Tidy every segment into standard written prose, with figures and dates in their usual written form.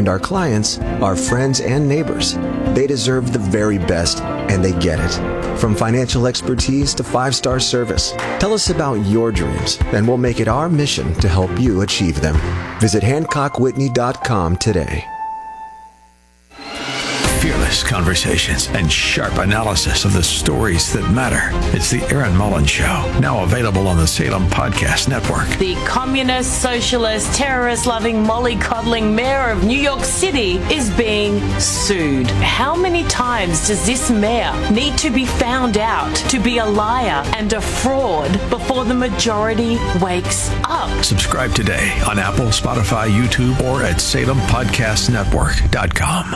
And our clients are friends and neighbors. They deserve the very best, and they get it. From financial expertise to 5-star service. Tell us about your dreams, and we'll make it our mission to help you achieve them. Visit HancockWhitney.com today. Fearless conversations and sharp analysis of the stories that matter. It's the Aaron Mullins Show, now available on the Salem Podcast Network. The communist, socialist, terrorist-loving, mollycoddling mayor of New York City is being sued. How many times does this mayor need to be found out to be a liar and a fraud before the majority wakes up? Subscribe today on Apple, Spotify, YouTube, or at SalemPodcastNetwork.com.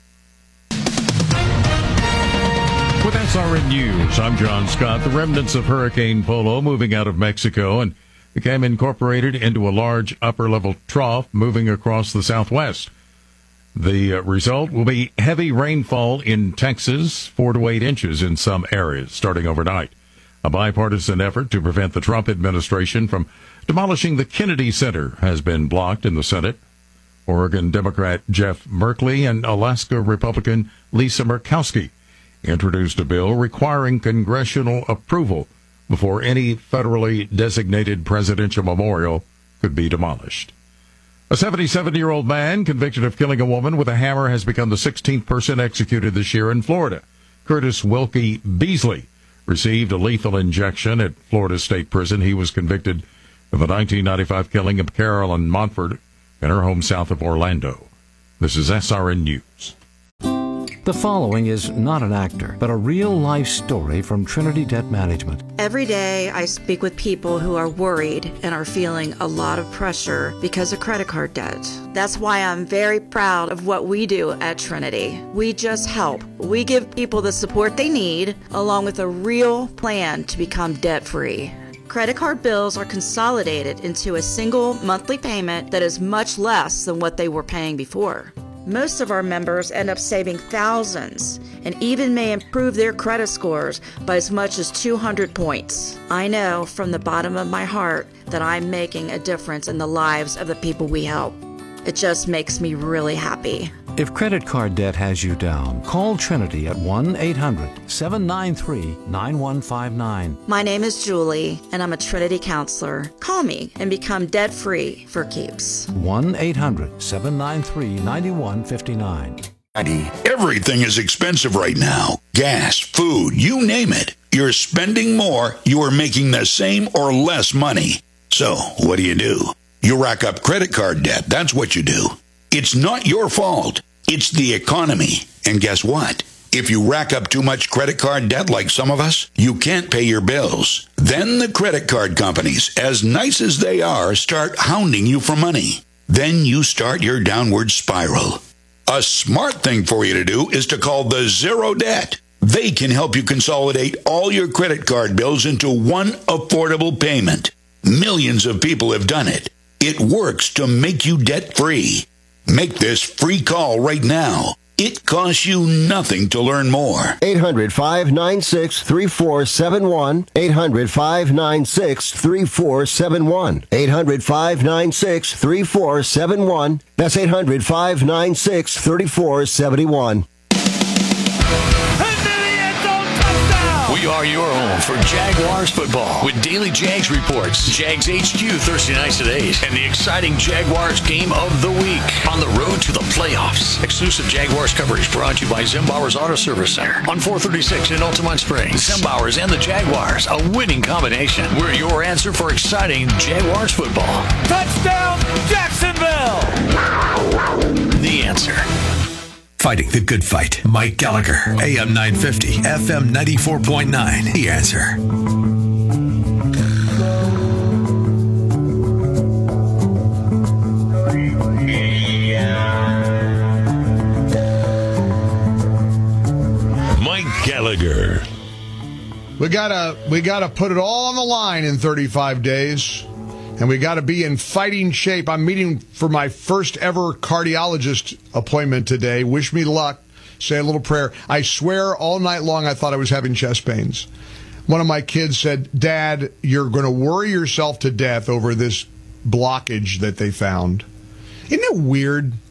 With SRN News, I'm John Scott. The remnants of Hurricane Polo moving out of Mexico and became incorporated into a large upper-level trough moving across the southwest. The result will be heavy rainfall in Texas, 4 to 8 inches in some areas, starting overnight. A bipartisan effort to prevent the Trump administration from demolishing the Kennedy Center has been blocked in the Senate. Oregon Democrat Jeff Merkley and Alaska Republican Lisa Murkowski introduced a bill requiring congressional approval before any federally designated presidential memorial could be demolished. A 77-year-old man convicted of killing a woman with a hammer has become the 16th person executed this year in Florida. Curtis Wilkie Beasley received a lethal injection at Florida State Prison. He was convicted of the 1995 killing of Carolyn Montford in her home south of Orlando. This is SRN News. The following is not an actor, but a real-life story from Trinity Debt Management. Every day I speak with people who are worried and are feeling a lot of pressure because of credit card debt. That's why I'm very proud of what we do at Trinity. We just help. We give people the support they need, along with a real plan to become debt-free. Credit card bills are consolidated into a single monthly payment that is much less than what they were paying before. Most of our members end up saving thousands and even may improve their credit scores by as much as 200 points. I know from the bottom of my heart that I'm making a difference in the lives of the people we help. It just makes me really happy. If credit card debt has you down, call Trinity at 1-800-793-9159. My name is Julie, and I'm a Trinity counselor. Call me and become debt-free for keeps. 1-800-793-9159. Everything is expensive right now. Gas, food, you name it. You're spending more, you are making the same or less money. So, what do? You rack up credit card debt. That's what you do. It's not your fault. It's the economy. And guess what? If you rack up too much credit card debt like some of us, you can't pay your bills. Then the credit card companies, as nice as they are, start hounding you for money. Then you start your downward spiral. A smart thing for you to do is to call the Zero Debt. They can help you consolidate all your credit card bills into one affordable payment. Millions of people have done it. It works to make you debt-free. Make this free call right now. It costs you nothing to learn more. 800-596-3471. 800-596-3471. 800-596-3471. That's 800-596-3471. We are your home for Jaguars football with Daily Jags reports, Jags HQ Thursday nights at 8, and the exciting Jaguars game of the week on the road to the playoffs. Exclusive Jaguars coverage brought to you by Zimbauer's Auto Service Center on 436 in Altamont Springs. Zimbauer's and the Jaguars, a winning combination. We're your answer for exciting Jaguars football. Touchdown, Jacksonville! The answer. Fighting the good fight. Mike Gallagher, AM 950, FM 94.9. The answer. Mike Gallagher. We gotta put it all on the line in 35 days. And we got to be in fighting shape. I'm meeting for my first ever cardiologist appointment today. Wish me luck. Say a little prayer. I swear all night long I thought I was having chest pains. One of my kids said, "Dad, you're going to worry yourself to death over this blockage that they found." Isn't it weird